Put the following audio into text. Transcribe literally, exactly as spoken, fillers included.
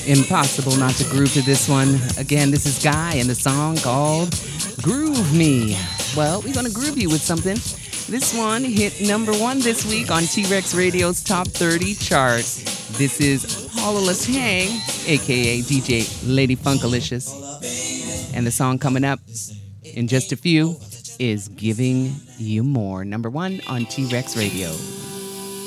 Impossible not to groove to this one. Again, this is Guy and the song called Groove Me. Well, we're going to groove you with something. This one hit number one this week on T-Rex Radio's Top thirty charts. This is Paula Latang, a k a. D J Lady Funkalicious. And the song coming up in just a few is Giving You More. Number one on T-Rex Radio.